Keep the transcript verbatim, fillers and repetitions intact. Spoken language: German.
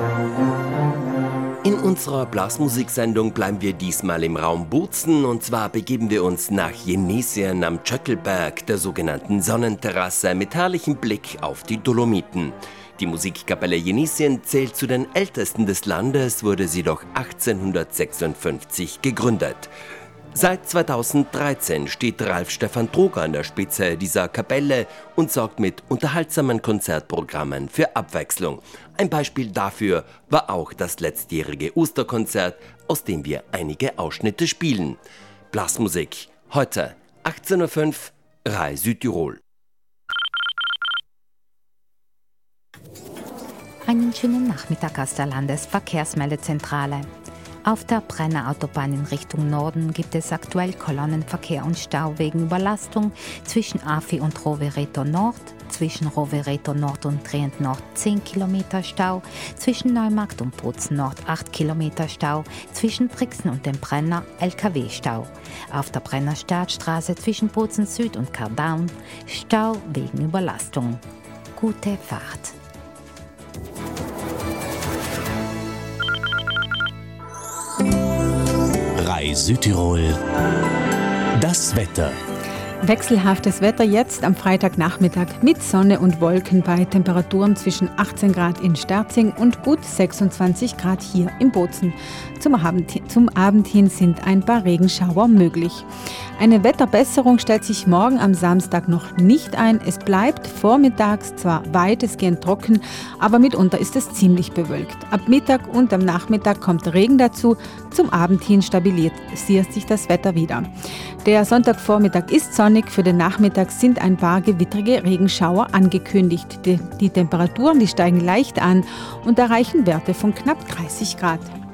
In unserer Blasmusiksendung bleiben wir diesmal im Raum Bozen und zwar begeben wir uns nach Jenesien am Tschöckelberg, der sogenannten Sonnenterrasse, mit herrlichem Blick auf die Dolomiten. Die Musikkapelle Jenesien zählt zu den ältesten des Landes, wurde sie doch achtzehnhundertsechsundfünfzig gegründet. Seit zweitausenddreizehn steht Ralf Stefan Troger an der Spitze dieser Kapelle und sorgt mit unterhaltsamen Konzertprogrammen für Abwechslung. Ein Beispiel dafür war auch das letztjährige Osterkonzert, aus dem wir einige Ausschnitte spielen. Blasmusik, heute achtzehn Uhr fünf, R A I Südtirol. Einen schönen Nachmittag aus der Landesverkehrsmeldezentrale. Auf der Brenner Autobahn in Richtung Norden gibt es aktuell Kolonnenverkehr und Stau wegen Überlastung zwischen Afi und Rovereto Nord, zwischen Rovereto Nord und Trient Nord zehn Kilometer Stau, zwischen Neumarkt und Bozen Nord acht Kilometer Stau, zwischen Brixen und dem Brenner L K W-Stau. Auf der Brenner Startstraße zwischen Bozen Süd und Kardaun Stau wegen Überlastung. Gute Fahrt! R A I Südtirol. Das Wetter. Wechselhaftes Wetter jetzt am Freitagnachmittag mit Sonne und Wolken bei Temperaturen zwischen achtzehn Grad in Sterzing und gut sechsundzwanzig Grad hier im Bozen. Zum Abend, zum Abend hin sind ein paar Regenschauer möglich. Eine Wetterbesserung stellt sich morgen am Samstag noch nicht ein. Es bleibt vormittags zwar weitestgehend trocken, aber mitunter ist es ziemlich bewölkt. Ab Mittag und am Nachmittag kommt Regen dazu. Zum Abend hin stabilisiert sich das Wetter wieder. Der Sonntagvormittag ist sonnig. Für den Nachmittag sind ein paar gewittrige Regenschauer angekündigt. Die, die Temperaturen die steigen leicht an und erreichen Werte von knapp dreißig Grad.